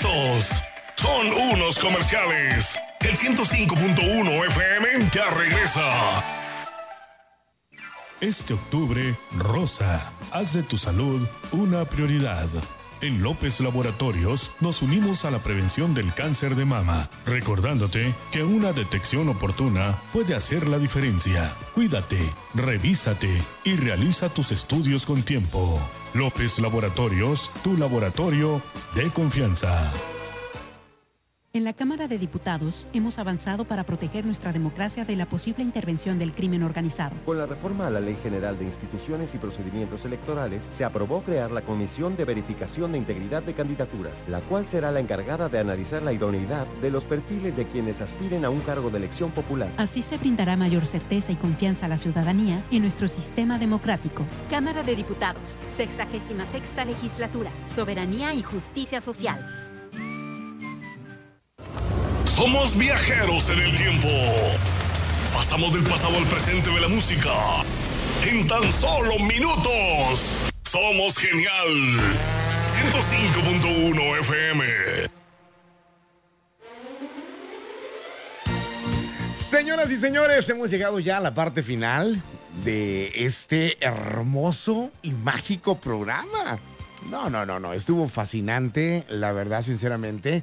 Estos son unos comerciales. El 105.1 FM ya regresa. Este octubre, Rosa, haz de tu salud una prioridad. En López Laboratorios nos unimos a la prevención del cáncer de mama, recordándote que una detección oportuna puede hacer la diferencia. Cuídate, revísate y realiza tus estudios con tiempo. López Laboratorios, tu laboratorio de confianza. En la Cámara de Diputados hemos avanzado para proteger nuestra democracia de la posible intervención del crimen organizado. Con la reforma a la Ley General de Instituciones y Procedimientos Electorales, se aprobó crear la Comisión de Verificación de Integridad de Candidaturas, la cual será la encargada de analizar la idoneidad de los perfiles de quienes aspiren a un cargo de elección popular. Así se brindará mayor certeza y confianza a la ciudadanía en nuestro sistema democrático. Cámara de Diputados, 66ª Legislatura, Soberanía y Justicia Social. Somos viajeros en el tiempo. Pasamos del pasado al presente de la música en tan solo minutos. Somos genial. 105.1 FM. Señoras y señores, hemos llegado ya a la parte final de este hermoso y mágico programa. No, estuvo fascinante, la verdad, sinceramente.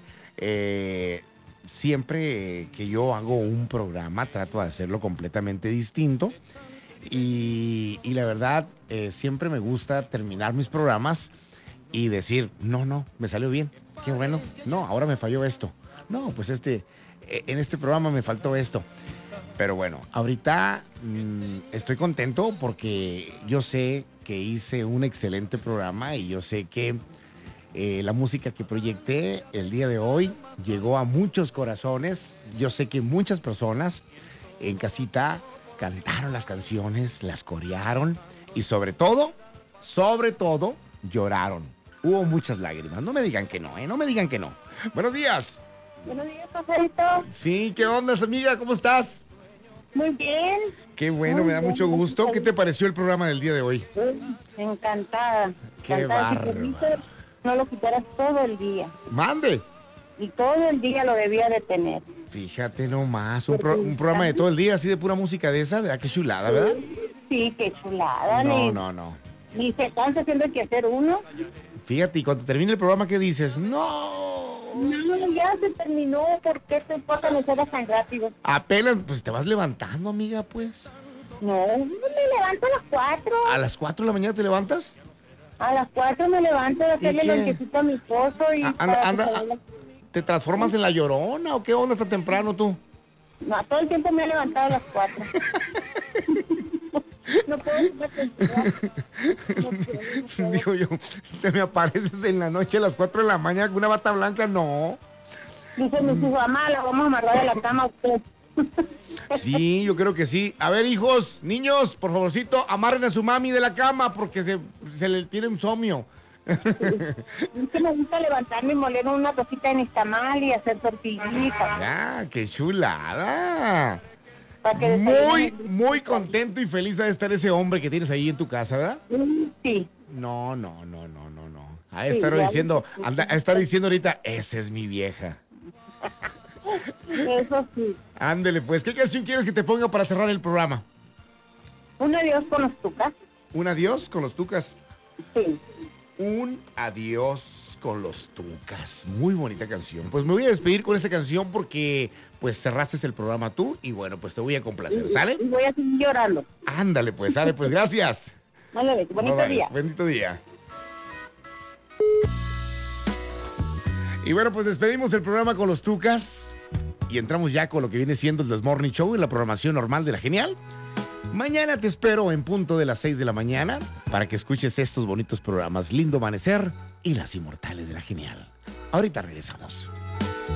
Siempre que yo hago un programa trato de hacerlo completamente distinto y la verdad siempre me gusta terminar mis programas y decir, no, me salió bien, qué bueno, no, ahora me falló esto, no, pues en este programa me faltó esto. Pero bueno, ahorita estoy contento porque yo sé que hice un excelente programa y yo sé que la música que proyecté el día de hoy llegó a muchos corazones. Yo sé que muchas personas en casita cantaron las canciones, las corearon y sobre todo, lloraron. Hubo muchas lágrimas. No me digan que no, no me digan que no. Buenos días. Buenos días, Pajarito. Sí, ¿qué onda, amiga? ¿Cómo estás? Muy bien. Qué bueno, me da mucho gusto. ¿Qué te pareció el programa del día de hoy? Encantada. Qué bárbaro. No lo quitaras todo el día. ¡Mande! Y todo el día lo debía de tener. Fíjate nomás, un programa de todo el día, así de pura música de esa, ¿verdad? Qué chulada, ¿verdad? Sí, qué chulada. No. Ni se cansa haciendo que hacer uno. Fíjate, y cuando termine el programa, ¿qué dices? ¡No! No, ya se terminó. ¿Por qué te importa no ser tan rápido? Apenas, pues te vas levantando, amiga, pues. No, me levanto a las 4. ¿A las 4 de la mañana te levantas? A las 4 me levanto a hacerle lonchecito a mi esposo y... ¿Te transformas en la Llorona o qué onda tan temprano tú? No, todo el tiempo me he levantado a las 4. No puedo estar temprano. No. Digo yo, te me apareces en la noche a las 4 de la mañana con una bata blanca, no. Dice mis hijos, mamá, la vamos a amarrar de la cama a usted. Sí, yo creo que sí. A ver, hijos, niños, por favorcito, amarren a su mami de la cama porque se le tiene insomnio. Es que me gusta levantarme y moler una cosita en nixtamal y hacer tortillitas. ¡Ah, qué chulada! Muy contento y feliz de estar ese hombre que tienes ahí en tu casa, ¿verdad? Sí. No. A estar diciendo ahorita, esa es mi vieja. Eso sí. Ándele, pues, ¿qué canción quieres que te ponga para cerrar el programa? Un adiós con los tucas. ¿Un adiós con los tucas? Sí. Un adiós con los tucas. Muy bonita canción. Pues me voy a despedir con esa canción porque pues cerraste el programa tú y bueno, pues te voy a complacer, ¿sale? Y voy a seguir llorando. Ándale, pues, sale, pues, gracias. Vale, bonito día. Bonito día. Y bueno, pues despedimos el programa con los tucas y entramos ya con lo que viene siendo el This Morning Show y la programación normal de La Genial. Mañana te espero en punto de las 6 de la mañana para que escuches estos bonitos programas Lindo Amanecer y Las Inmortales de La Genial. Ahorita regresamos.